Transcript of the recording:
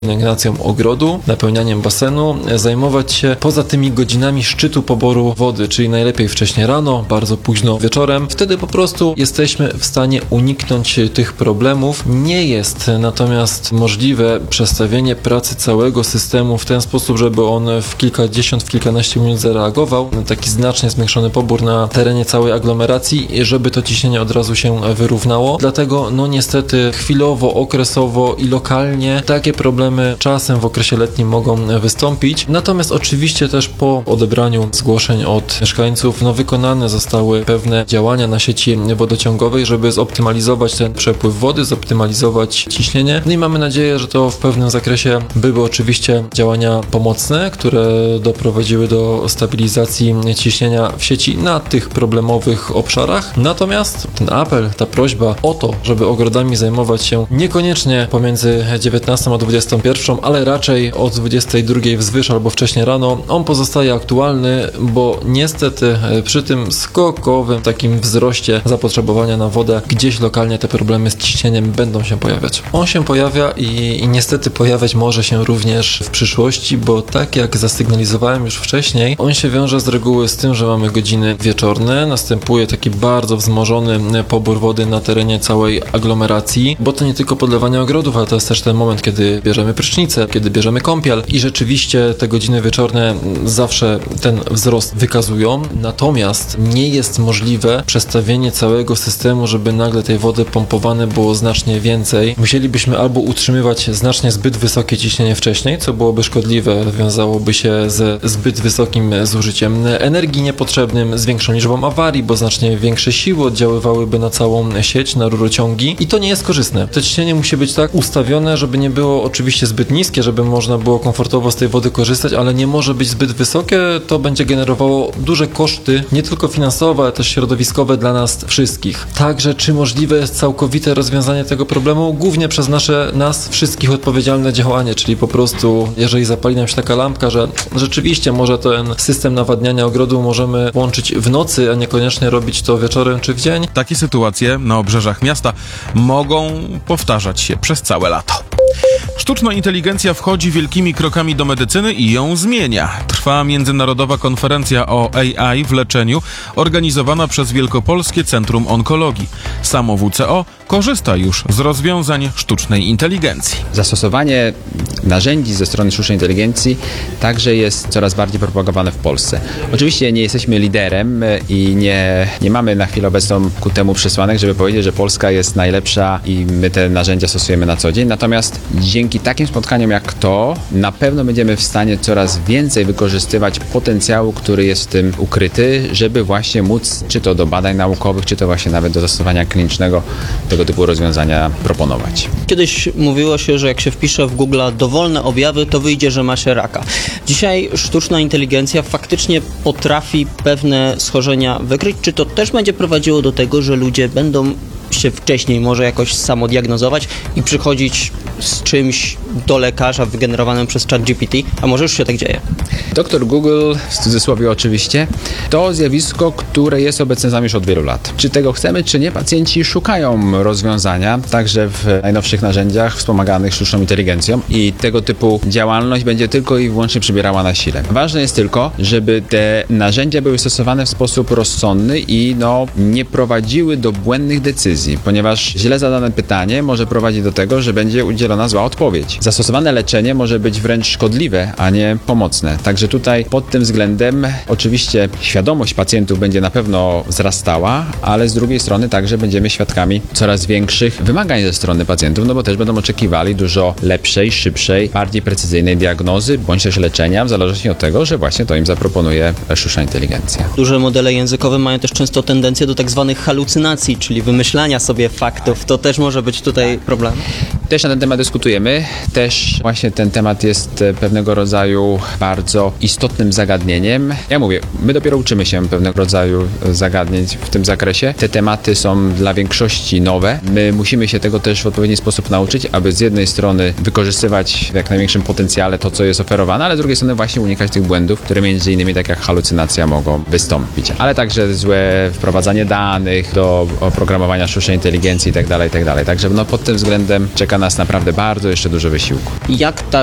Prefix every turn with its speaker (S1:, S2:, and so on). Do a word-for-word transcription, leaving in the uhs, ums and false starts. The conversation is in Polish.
S1: pielęgnacją ogrodu, napełnianiem basenu, zajmować się poza tymi godzinami szczytu poboru wody, czyli najlepiej wcześnie rano, bardzo późno wieczorem. Wtedy po prostu jesteśmy w stanie uniknąć tych problemów. Nie jest natomiast możliwe przestawienie pracy całego systemu w ten sposób, żeby on w kilkadziesiąt, w kilkanaście minut zareagował na taki znacznie zwiększony pobór na terenie całej aglomeracji, żeby to ciśnienie od razu się wyrównało. Dlatego no niestety chwilowo, okresowo i lokalnie takie problemy czasem w okresie letnim mogą wystąpić. Natomiast oczywiście też po odebraniu zgłoszeń od mieszkańców no wykonane zostały pewne działania na sieci wodociągowej, żeby zoptymalizować ten przepływ wody, zoptymalizować ciśnienie. No i mamy nadzieję, że to w pewnym zakresie były oczywiście działania pomocne, które doprowadziły do stabilizacji ciśnienia w sieci na tych problemowych obszarach. Natomiast ten apel, ta prośba o to, żeby ogrodami zajmować się niekoniecznie pomiędzy dziewiętnastą a dwudziestą pierwszą, ale raczej od dwudziestej drugiej wzwyż albo wcześniej rano, on pozostaje aktualny, bo niestety przy tym skokowym takim wzroście zapotrzebowania na wodę gdzieś lokalnie te problemy z ciśnieniem będą się pojawiać. On się pojawia i, i niestety pojawiać może się również w przyszłości, bo tak jak zasygnalizowałem już wcześniej, on się wiąże z reguły z tym, że mamy godziny wieczorne, następuje taki bardzo wzmożony pobór wody na terenie całej aglomeracji, bo to nie tylko podlewanie ogrodów, ale to jest też ten moment, kiedy bierzemy prysznicę, kiedy bierzemy kąpiel i rzeczywiście te godziny wieczorne zawsze ten wzrost wykazują, natomiast nie jest możliwe przestawienie całego systemu, żeby nagle tej wody pompowane było znacznie więcej. Musielibyśmy albo utrzymywać znacznie zbyt wysokie ciśnienie wcześniej, co byłoby szkodliwe, wiązałoby się ze zbyt wysokim zużyciem energii niepotrzebnym, z większą liczbą awarii, bo znacznie większe siły oddziaływałyby na całą sieć, na rurociągi i to nie jest korzystne. To ciśnienie musi być tak ustawione, żeby nie było oczywiście zbyt niskie, żeby można było komfortowo z tej wody korzystać, ale nie może być zbyt wysokie, to będzie generowało duże koszty, nie tylko finansowe, ale też środowiskowe dla nas wszystkich. Także czy możliwe jest całkowite rozwiązanie tego problemu? Głównie przez nasze, nas wszystkich odpowiedzialne działanie, czyli po prostu, jeżeli zapali nam się taka lampka, że rzeczywiście może ten system nawadniania ogrodu możemy włączyć w nocy, a niekoniecznie robić to wieczorem czy w dzień.
S2: Takie sytuacje na obrzeżach miasta mogą powtarzać się przez całe lato. Sztuczna inteligencja wchodzi wielkimi krokami do medycyny i ją zmienia. Trwa międzynarodowa konferencja o A I w leczeniu, organizowana przez Wielkopolskie Centrum Onkologii. Samo W C O korzysta już z rozwiązań sztucznej inteligencji.
S3: Zastosowanie narzędzi ze strony sztucznej inteligencji także jest coraz bardziej propagowane w Polsce. Oczywiście nie jesteśmy liderem i nie, nie mamy na chwilę obecną ku temu przesłanek, żeby powiedzieć, że Polska jest najlepsza i my te narzędzia stosujemy na co dzień. Natomiast dzięki takim spotkaniom jak to, na pewno będziemy w stanie coraz więcej wykorzystywać potencjału, który jest w tym ukryty, żeby właśnie móc, czy to do badań naukowych, czy to właśnie nawet do zastosowania klinicznego, tego typu rozwiązania proponować.
S4: Kiedyś mówiło się, że jak się wpisze w Google dowolne objawy, to wyjdzie, że ma się raka. Dzisiaj sztuczna inteligencja faktycznie potrafi pewne schorzenia wykryć. Czy to też będzie prowadziło do tego, że ludzie będą się wcześniej może jakoś samodiagnozować i przychodzić z czymś do lekarza wygenerowanym przez ChatGPT, a może już się tak dzieje?
S3: Doktor Google, w cudzysłowie oczywiście, to zjawisko, które jest obecne z nami już od wielu lat. Czy tego chcemy, czy nie, pacjenci szukają rozwiązania, także w najnowszych narzędziach wspomaganych sztuczną inteligencją i tego typu działalność będzie tylko i wyłącznie przybierała na sile. Ważne jest tylko, żeby te narzędzia były stosowane w sposób rozsądny i no, nie prowadziły do błędnych decyzji, ponieważ źle zadane pytanie może prowadzić do tego, że będzie udzielona zła odpowiedź. Zastosowane leczenie może być wręcz szkodliwe, a nie pomocne. Także tutaj pod tym względem oczywiście świadomość pacjentów będzie na pewno wzrastała, ale z drugiej strony także będziemy świadkami coraz większych wymagań ze strony pacjentów, no bo też będą oczekiwali dużo lepszej, szybszej, bardziej precyzyjnej diagnozy, bądź też leczenia, w zależności od tego, że właśnie to im zaproponuje sztuczna inteligencja.
S4: Duże modele językowe mają też często tendencję do tak zwanych halucynacji, czyli wymyślania sobie faktów. To też może być tutaj problem.
S3: Też na ten temat dyskutujemy. Też właśnie ten temat jest pewnego rodzaju bardzo istotnym zagadnieniem. Ja mówię, my dopiero uczymy się pewnego rodzaju zagadnień w tym zakresie. Te tematy są dla większości nowe. My musimy się tego też w odpowiedni sposób nauczyć, aby z jednej strony wykorzystywać w jak największym potencjale to, co jest oferowane, ale z drugiej strony właśnie unikać tych błędów, które między innymi tak jak halucynacja mogą wystąpić. Ale także złe wprowadzanie danych do oprogramowania sztucznej sztucznej inteligencji i tak dalej, i tak dalej. Także no, pod tym względem czeka nas naprawdę bardzo jeszcze dużo wysiłku.
S4: Jak ta